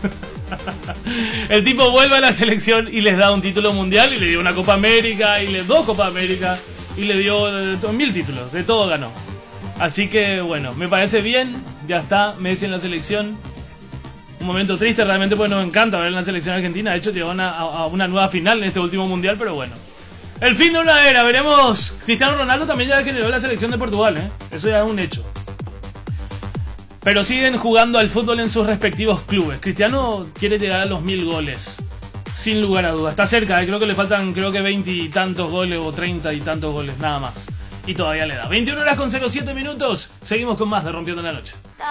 El tipo vuelve a la selección y les da un título mundial y le dio una Copa América y le dos Copa América y le dio 1000 títulos, de todo ganó. Así que bueno, me parece bien, ya está, Messi en la selección. Un momento triste realmente, pues nos encanta ver en la selección argentina. De hecho llegó a una nueva final en este último mundial, pero bueno. El fin de una era, veremos. Cristiano Ronaldo también ya generó la selección de Portugal, eso ya es un hecho. Pero siguen jugando al fútbol en sus respectivos clubes. Cristiano quiere llegar a los 1000 goles, sin lugar a dudas. Está cerca, creo que le faltan 20 y tantos goles o 30 y tantos goles, nada más. Y todavía le da. 21 horas con 07 minutos. Seguimos con más de Rompiendo la Noche.